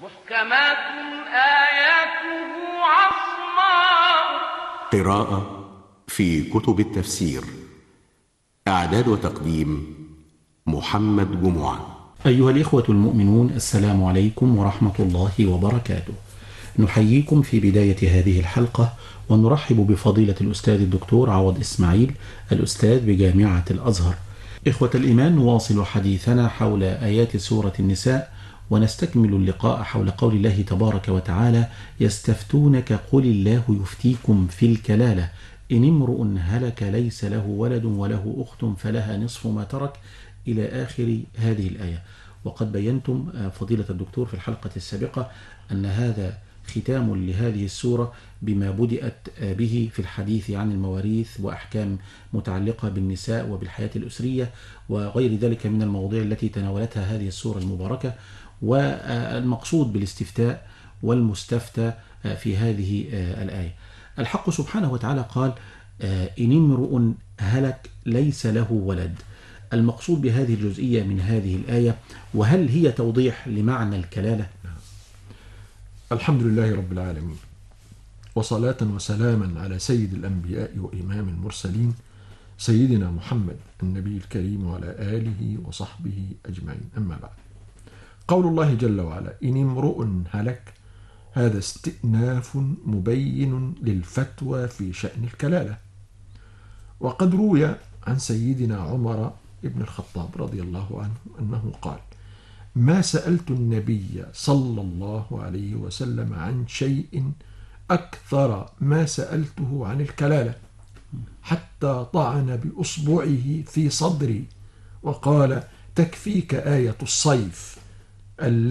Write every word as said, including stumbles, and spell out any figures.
محكمات آياته عصماء. قراءة في كتب التفسير. إعداد وتقديم محمد جمعة. أيها الإخوة المؤمنون، السلام عليكم ورحمة الله وبركاته. نحييكم في بداية هذه الحلقة ونرحب بفضيلة الأستاذ الدكتور عوض إسماعيل، الأستاذ بجامعة الأزهر. إخوة الإيمان، نواصل حديثنا حول آيات سورة النساء، ونستكمل اللقاء حول قول الله تبارك وتعالى: يستفتونك قل الله يفتيكم في الكلالة إن امرؤ هلك ليس له ولد وله أخت فلها نصف ما ترك، إلى آخر هذه الآية. وقد بينتم فضيلة الدكتور في الحلقة السابقة أن هذا ختام لهذه السورة بما بدأت به في الحديث عن المواريث وأحكام متعلقة بالنساء وبالحياة الأسرية وغير ذلك من المواضيع التي تناولتها هذه السورة المباركة، والمقصود بالاستفتاء والمستفتى في هذه الآية. الحق سبحانه وتعالى قال: إن امرؤ هلك ليس له ولد. المقصود بهذه الجزئية من هذه الآية، وهل هي توضيح لمعنى الكلالة؟ الحمد لله رب العالمين، وصلاة وسلاما على سيد الأنبياء وإمام المرسلين سيدنا محمد النبي الكريم وعلى آله وصحبه أجمعين. أما بعد، قول الله جل وعلا: إن امرؤ هلك، هذا استئناف مبين للفتوى في شأن الكلالة. وقد روي عن سيدنا عمر بن الخطاب رضي الله عنه أنه قال: ما سألت النبي صلى الله عليه وسلم عن شيء أكثر ما سألته عن الكلالة، حتى طعن بأصبعه في صدري وقال: تكفيك آية الصيف